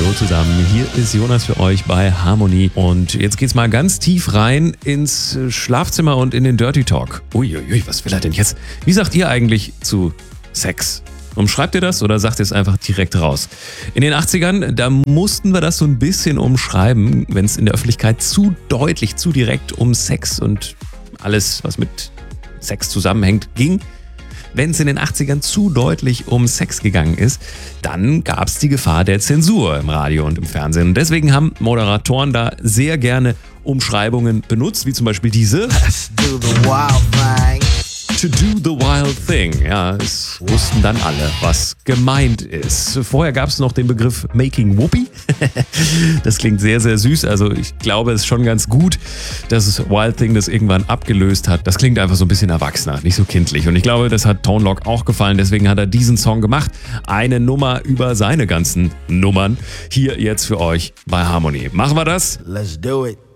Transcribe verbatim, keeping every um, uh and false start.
Hallo zusammen, hier ist Jonas für euch bei Harmony und jetzt geht's mal ganz tief rein ins Schlafzimmer und in den Dirty Talk. Uiuiui, was will er denn jetzt? Wie sagt ihr eigentlich zu Sex? Umschreibt ihr das oder sagt ihr es einfach direkt raus? In den achtzigern, da mussten wir das so ein bisschen umschreiben, wenn es in der Öffentlichkeit zu deutlich, zu direkt um Sex und alles, was mit Sex zusammenhängt, ging. Wenn es in den achtzigern zu deutlich um Sex gegangen ist, dann gab es die Gefahr der Zensur im Radio und im Fernsehen. Und deswegen haben Moderatoren da sehr gerne Umschreibungen benutzt, wie zum Beispiel diese. Let's do the wild thing. To do the wild thing. Ja, es wussten dann alle, was gemeint ist. Vorher gab es noch den Begriff Making Whoopee. Das klingt sehr, sehr süß. Also ich glaube, es ist schon ganz gut, dass es Wild Thing das irgendwann abgelöst hat. Das klingt einfach so ein bisschen erwachsener, nicht so kindlich. Und ich glaube, das hat Tone Loc auch gefallen. Deswegen hat er diesen Song gemacht. Eine Nummer über seine ganzen Nummern. Hier jetzt für euch bei Harmony. Machen wir das? Let's do it.